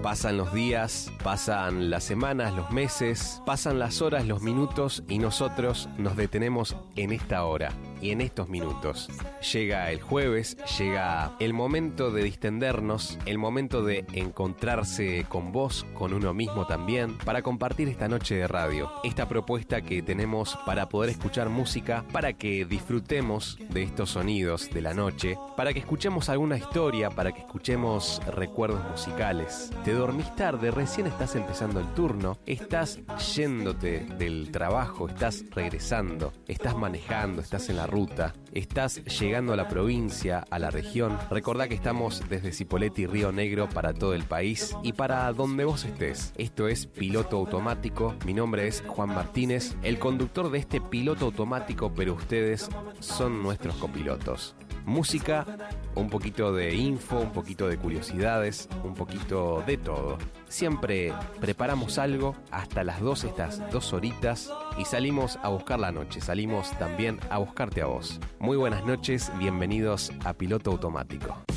Pasan los días, pasan las semanas, los meses, pasan las horas, los minutos y nosotros nos detenemos en esta hora y en estos minutos. Llega el jueves, llega el momento de distendernos, el momento de encontrarse con vos, con uno mismo también, para compartir esta noche de radio. Esta propuesta que tenemos para poder escuchar música, para que disfrutemos de estos sonidos de la noche, para que escuchemos alguna historia, para que escuchemos recuerdos musicales. Te dormís tarde, recién estás empezando el turno, estás yéndote del trabajo, estás regresando, estás manejando, estás en la ruta, estás llegando a la provincia, a la región. Recordá que estamos desde Cipolletti y Río Negro para todo el país y para donde vos estés. Esto es Piloto Automático. Mi nombre es Juan Martínez, el conductor de este piloto automático, pero ustedes son nuestros copilotos. Música, un poquito de info, un poquito de curiosidades, un poquito de todo. Siempre preparamos algo hasta las 2, estas 2 horitas, y salimos a buscar la noche, salimos también a buscarte a vos. Muy buenas noches, bienvenidos a Piloto Automático.